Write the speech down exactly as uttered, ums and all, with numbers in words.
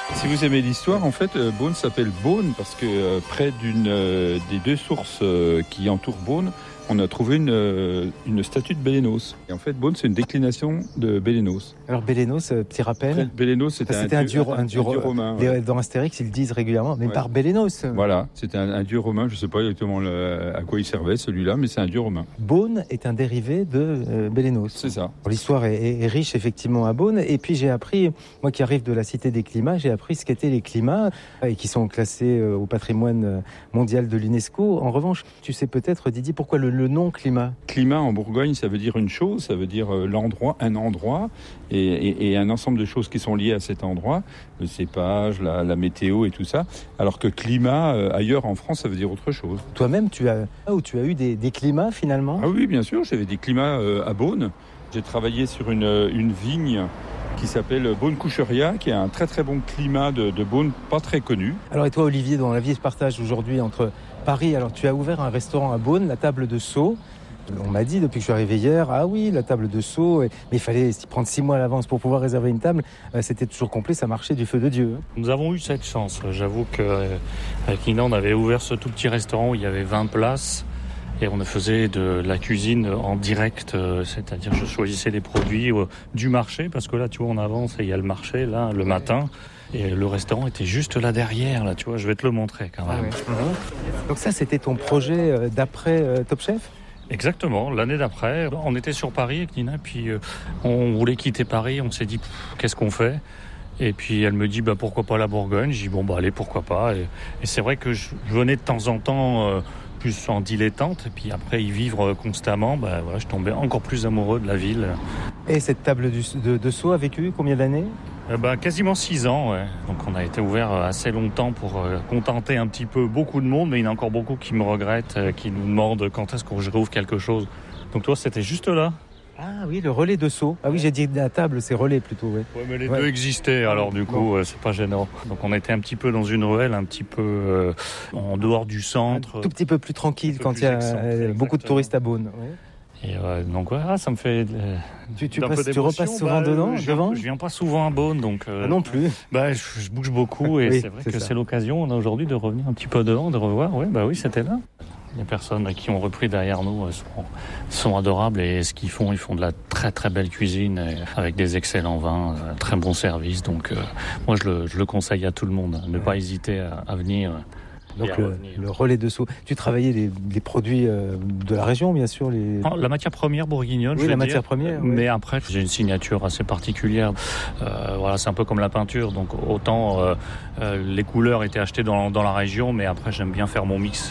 Si vous aimez l'histoire, en fait, euh, Beaune s'appelle Beaune parce que euh, près d'une euh, des deux sources euh, qui entourent Beaune, on a trouvé une, euh, une statue de Bélénos. Et en fait, Beaune, c'est une déclinaison de Bélénos. Alors Bélénos, euh, petit rappel. Bélénos, c'était, c'était un, un, dieu, dieu, un, dieu, un dieu romain. Les, ouais. Dans Astérix, ils le disent régulièrement, mais ouais. par Bélénos. Voilà, c'était un, un dieu romain. Je ne sais pas exactement le, à quoi il servait celui-là, mais c'est un dieu romain. Beaune est un dérivé de euh, Bélénos. C'est ça. L'histoire est, est, est riche effectivement à Beaune. Et puis j'ai appris, moi qui arrive de la Cité des Climats, j'ai appris ce qu'étaient les climats et qui sont classés au patrimoine mondial de l'UNESCO. En revanche, tu sais peut-être, Didier, pourquoi le, le nom climat ? Climat en Bourgogne, ça veut dire une chose, ça veut dire l'endroit, un endroit et, et, et un ensemble de choses qui sont liées à cet endroit, le cépage, la, la météo et tout ça. Alors que climat, euh, ailleurs en France, ça veut dire autre chose. Toi-même, tu as, ou tu as eu des, des climats finalement ? Ah oui, bien sûr, j'avais des climats euh, à Beaune. J'ai travaillé sur une, une vigne qui s'appelle Beaune-Coucheria, qui a un très très bon climat de, de Beaune, pas très connu. Alors et toi Olivier, dont la vie se partage aujourd'hui entre Paris, alors tu as ouvert un restaurant à Beaune, la Table de Sceaux. On m'a dit depuis que je suis arrivé hier, ah oui, la table de Sceaux, mais il fallait s'y prendre six mois à l'avance pour pouvoir réserver une table. C'était toujours complet, ça marchait du feu de Dieu. Nous avons eu cette chance. J'avoue qu'avec Nina, on avait ouvert ce tout petit restaurant où il y avait vingt places. Et on faisait de la cuisine en direct, c'est-à-dire je choisissais les produits du marché, parce que là, tu vois, on avance et il y a le marché, là, le matin. Et le restaurant était juste là derrière, là, tu vois, je vais te le montrer quand même. Ah ouais. mmh. Donc ça, c'était ton projet d'après euh, Top Chef ? Exactement, l'année d'après, on était sur Paris avec Nina, puis euh, on voulait quitter Paris, on s'est dit, qu'est-ce qu'on fait ? Et puis elle me dit, bah, pourquoi pas la Bourgogne ? J'ai dit, bon, bah, allez, pourquoi pas. Et, et c'est vrai que je venais de temps en temps... Euh, plus en dilettante, et puis après y vivre constamment, bah, voilà, je tombais encore plus amoureux de la ville. Et cette table du, de, de Sceaux a vécu combien d'années ? euh, bah, Quasiment six ans, ouais. Donc on a été ouvert assez longtemps pour euh, contenter un petit peu beaucoup de monde, mais il y en a encore beaucoup qui me regrettent, euh, qui nous demandent quand est-ce que je réouvre quelque chose. Donc toi, c'était juste là. Ah oui, le relais de Sceaux. Ah oui, j'ai dit la table, c'est relais plutôt. Oui, ouais, mais les ouais. deux existaient, alors du coup, bon. euh, c'est pas gênant. Donc on était un petit peu dans une ruelle, un petit peu euh, en dehors du centre. Un tout petit peu plus tranquille quand il y a euh, beaucoup de touristes à Beaune. Ouais. Et euh, donc ouais, ah, ça me fait euh, tu, tu, passes, tu repasses souvent bah, dedans, je, devant je viens pas souvent à Beaune, donc euh, ah non plus. Bah je, je bouge beaucoup et oui, c'est vrai c'est que ça. C'est l'occasion on a aujourd'hui de revenir un petit peu devant, de revoir. Ouais, bah oui, c'était là. Les personnes qui ont repris derrière nous sont, sont adorables et ce qu'ils font, ils font de la très très belle cuisine avec des excellents vins, très bon service. Donc euh, moi je le, je le conseille à tout le monde, ne pas hésiter à, à venir. Donc le, le relais de Sceaux. Tu travaillais les, les produits euh, de la région, bien sûr. Les... La matière première bourguignonne. Oui, je la veux matière dire. première. Mais ouais. après, j'ai une signature assez particulière. Euh, voilà, c'est un peu comme la peinture. Donc autant euh, euh, les couleurs étaient achetées dans, dans la région, mais après j'aime bien faire mon mix.